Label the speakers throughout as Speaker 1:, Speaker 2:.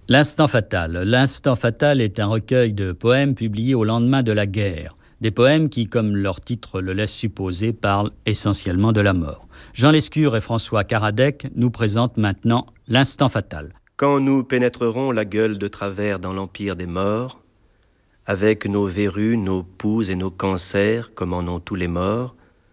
Speaker 1: L'Instant fatal. L'Instant fatal est un recueil de poèmes publiés au lendemain de la guerre. Des poèmes qui, comme leur titre le laisse supposer, parlent essentiellement de la mort. Jean Lescure et François Karadec nous présentent maintenant l'Instant fatal.
Speaker 2: Quand nous pénétrerons la gueule de travers dans l'empire des morts, avec nos verrues, nos poux et nos cancers, comme en ont tous les morts,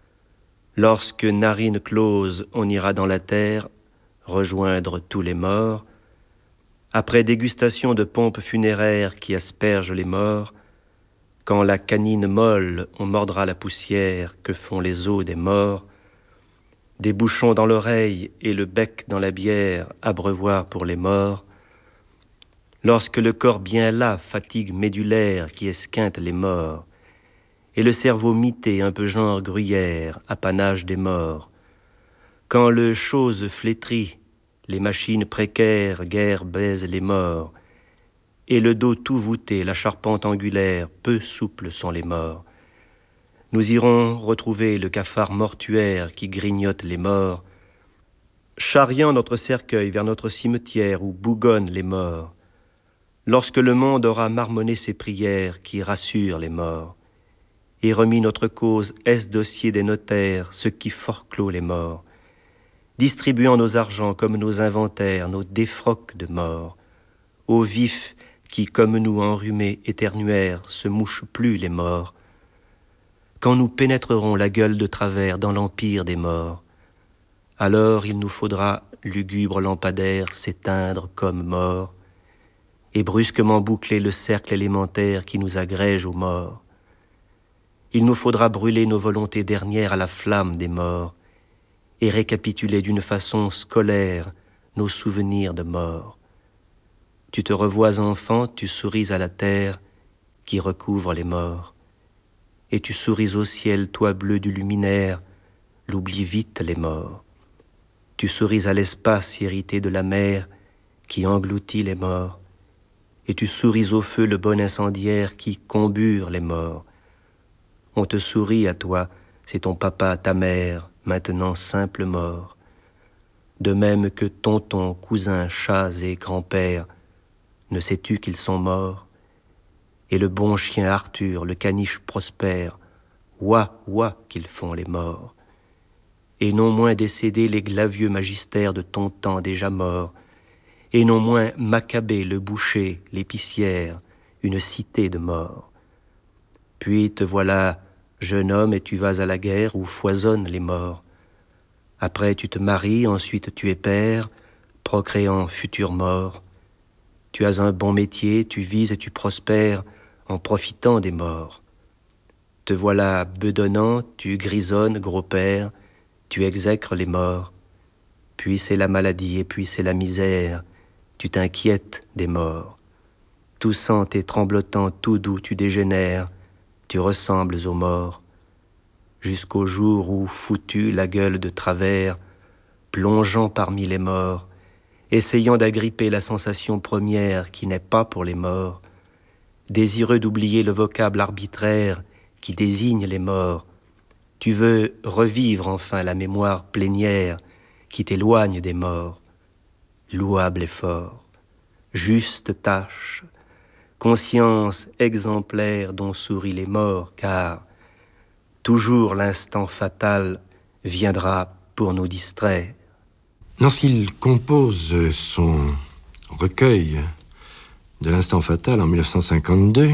Speaker 2: lorsque narines closes on ira dans la terre, rejoindre tous les morts, après dégustation de pompes funéraires qui aspergent les morts, quand la canine molle on mordra la poussière que font les os des morts, des bouchons dans l'oreille et le bec dans la bière, abreuvoir pour les morts, lorsque le corps bien là, fatigue médulaire qui esquinte les morts, et le cerveau mité un peu genre gruyère, apanage des morts, quand le chose flétrit, les machines précaires, guère baisent les morts, et le dos tout voûté, la charpente angulaire, peu souples sont les morts. Nous irons retrouver le cafard mortuaire qui grignote les morts, charriant notre cercueil vers notre cimetière où bougonnent les morts, lorsque le monde aura marmonné ses prières qui rassurent les morts, et remis notre cause est dossier des notaires, ce qui forclôt les morts, distribuant nos argents comme nos inventaires, nos défroques de mort, aux vifs qui, comme nous enrhumés éternuaires, se mouchent plus les morts, quand nous pénétrerons la gueule de travers dans l'empire des morts, alors il nous faudra, lugubre lampadaire, s'éteindre comme morts, et brusquement boucler le cercle élémentaire qui nous agrège aux morts. Il nous faudra brûler nos volontés dernières à la flamme des morts, et récapituler d'une façon scolaire nos souvenirs de mort. Tu te revois enfant, tu souris à la terre qui recouvre les morts, et tu souris au ciel, toi bleu du luminaire, l'oublie vite les morts. Tu souris à l'espace irrité de la mer qui engloutit les morts, et tu souris au feu le bon incendiaire qui combure les morts. On te sourit à toi, c'est ton papa, ta mère, maintenant simple mort. De même que tonton, cousin, chats et grand-père, ne sais-tu qu'ils sont morts? Et le bon chien Arthur, le caniche Prosper, ouah, ouah qu'ils font les morts. Et non moins décédés les glavieux magistères de ton temps déjà morts, et non moins Maccabée, le boucher, l'épicière, une cité de morts. Puis te voilà jeune homme et tu vas à la guerre où foisonnent les morts. Après tu te maries, ensuite tu es père, procréant futur mort. Tu as un bon métier, tu vises et tu prospères en profitant des morts. Te voilà bedonnant, tu grisonnes, gros père, tu exècres les morts. Puis c'est la maladie et puis c'est la misère, tu t'inquiètes des morts. Toussant et tremblotant, tout doux tu dégénères, tu ressembles aux morts. Jusqu'au jour où, foutu la gueule de travers, plongeant parmi les morts, essayant d'agripper la sensation première qui n'est pas pour les morts, désireux d'oublier le vocable arbitraire qui désigne les morts, tu veux revivre enfin la mémoire plénière qui t'éloigne des morts. Louable effort, juste tâche, conscience exemplaire dont sourient les morts, car toujours l'instant fatal viendra pour nous distraire.
Speaker 3: Lorsqu'il compose son recueil de l'instant fatal en 1952,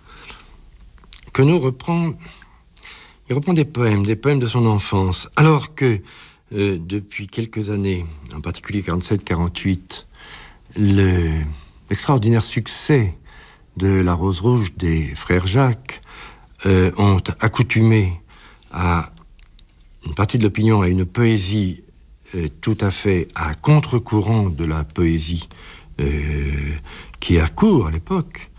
Speaker 3: Queneau reprend des poèmes de son enfance, alors que depuis quelques années, en particulier 47-48, l'extraordinaire succès de La Rose Rouge des frères Jacques ont accoutumé à une partie de l'opinion à une poésie tout à fait à contre-courant de la poésie qui est à court à l'époque,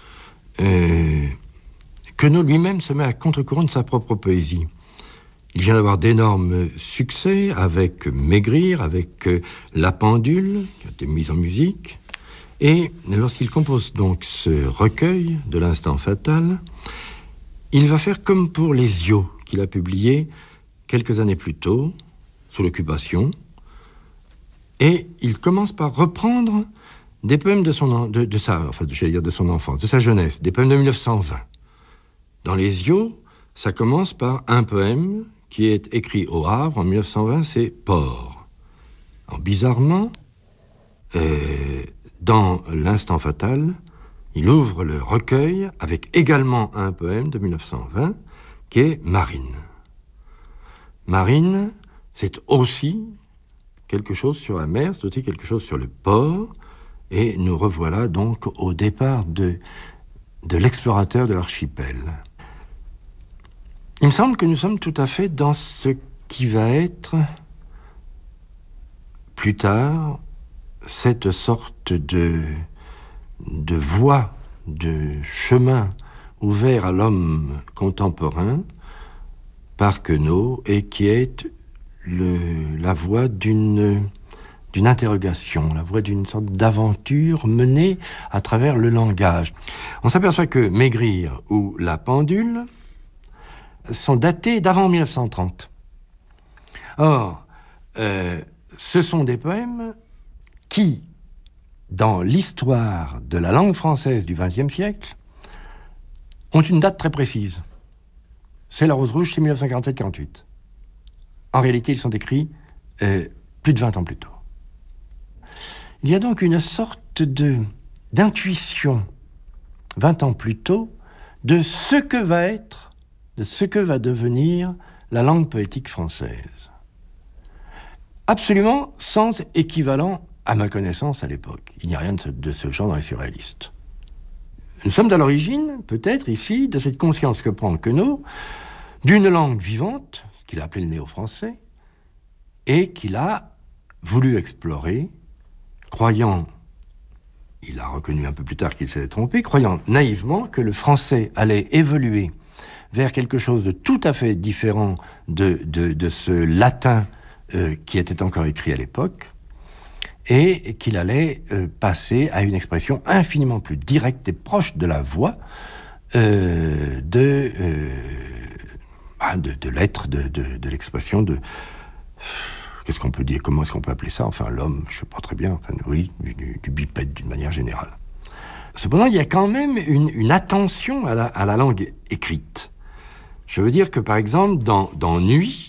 Speaker 3: Queneau lui-même se met à contre-courant de sa propre poésie. Il vient d'avoir d'énormes succès avec Maigrir, avec La Pendule, qui a été mise en musique. Et lorsqu'il compose donc ce recueil de l'instant fatal, il va faire comme pour Les Iaux, qu'il a publié quelques années plus tôt, sous l'occupation. Et il commence par reprendre des poèmes de son enfance, de sa jeunesse, des poèmes de 1920. Dans Les Iaux, ça commence par un poème qui est écrit au Havre en 1920, c'est Port. Bizarrement, dans L'Instant fatal, il ouvre le recueil avec également un poème de 1920 qui est Marine. Marine, c'est aussi quelque chose sur la mer, c'est aussi quelque chose sur le port, et nous revoilà donc au départ de l'explorateur de l'archipel. Il me semble que nous sommes tout à fait dans ce qui va être, plus tard, cette sorte de voie, de chemin ouvert à l'homme contemporain par Queneau, et qui est la voie d'une interrogation, la voie d'une sorte d'aventure menée à travers le langage. On s'aperçoit que Maigrir ou La Pendule sont datés d'avant 1930. Or, ce sont des poèmes qui, dans l'histoire de la langue française du XXe siècle, ont une date très précise. C'est La Rose Rouge, c'est 1947-48. En réalité, ils sont écrits plus de 20 ans plus tôt. Il y a donc une sorte d'intuition, 20 ans plus tôt, de ce que va être, de ce que va devenir la langue poétique française. Absolument sans équivalent, à ma connaissance, à l'époque. Il n'y a rien de ce genre dans les surréalistes. Nous sommes à l'origine, peut-être ici, de cette conscience que prend Queneau d'une langue vivante, qu'il a appelée le néo-français, et qu'il a voulu explorer, croyant, il a reconnu un peu plus tard qu'il s'était trompé, croyant naïvement que le français allait évoluer vers quelque chose de tout à fait différent de ce latin qui était encore écrit à l'époque, et qu'il allait passer à une expression infiniment plus directe et proche de la voix, de l'être, de l'expression de... Qu'est-ce qu'on peut dire? Comment est-ce qu'on peut appeler ça? Enfin, l'homme, je ne sais pas très bien. Enfin, oui, du bipède d'une manière générale. Cependant, il y a quand même une attention à la langue écrite. Je veux dire que, par exemple, dans Nuit,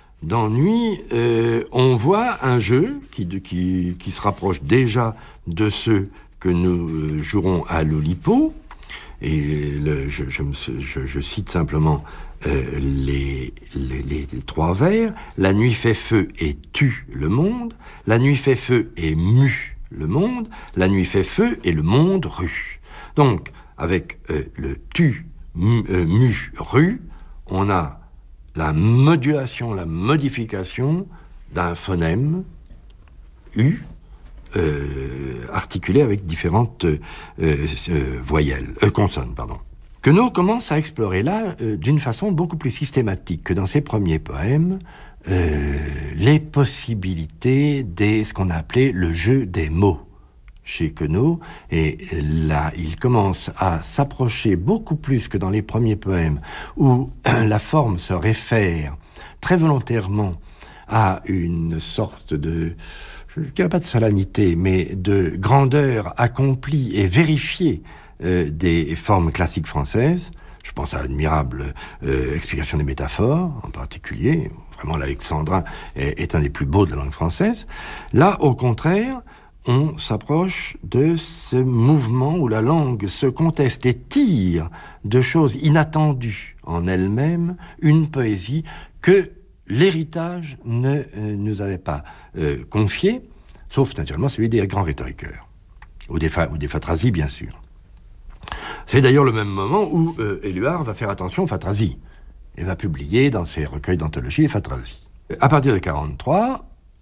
Speaker 3: on voit un jeu qui se rapproche déjà de ceux que nous jouerons à l'Oulipo. Et je cite simplement les trois vers. La nuit fait feu et tue le monde. La nuit fait feu et mue le monde. La nuit fait feu et le monde rue. Donc, avec le tue, mue, rue, on a la modulation, la modification d'un phonème U, articulé avec différentes consonnes, pardon. Queneau commence à explorer là, d'une façon beaucoup plus systématique que dans ses premiers poèmes, les possibilités ce qu'on a appelé le jeu des mots chez Queneau, et là, il commence à s'approcher beaucoup plus que dans les premiers poèmes, où la forme se réfère très volontairement à une sorte de, je ne dirais pas de solennité, mais de grandeur accomplie et vérifiée des formes classiques françaises. Je pense à l'admirable explication des métaphores, en particulier. Vraiment, l'alexandrin est un des plus beaux de la langue française. Là, au contraire, on s'approche de ce mouvement où la langue se conteste et tire de choses inattendues en elle-même une poésie que l'héritage ne nous avait pas confiée, sauf naturellement celui des grands rhétoriqueurs, ou des phatrasies, bien sûr. C'est d'ailleurs le même moment où Éluard va faire attention aux phatrasies et va publier dans ses recueils d'anthologie les phatrasies. À partir de 1943,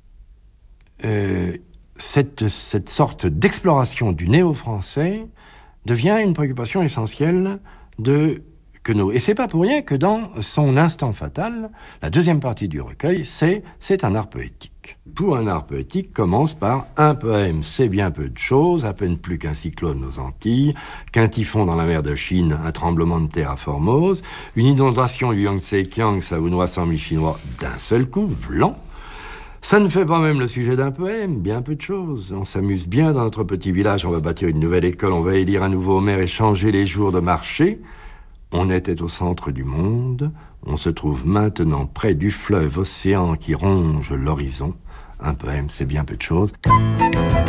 Speaker 3: cette sorte d'exploration du néo-français devient une préoccupation essentielle de Queneau. Et c'est pas pour rien que dans son Instant fatal, la deuxième partie du recueil, c'est un art poétique. Pour un art poétique, commence par un poème, c'est bien peu de choses, à peine plus qu'un cyclone aux Antilles, qu'un typhon dans la mer de Chine, un tremblement de terre à Formose, une inondation du Yangtze-Kiang, Savounois, 100 000 Chinois d'un seul coup, vlan. Ça ne fait pas même le sujet d'un poème, bien peu de choses. On s'amuse bien dans notre petit village, on va bâtir une nouvelle école, on va élire un nouveau maire et changer les jours de marché. On était au centre du monde, on se trouve maintenant près du fleuve océan qui ronge l'horizon. Un poème, c'est bien peu de choses.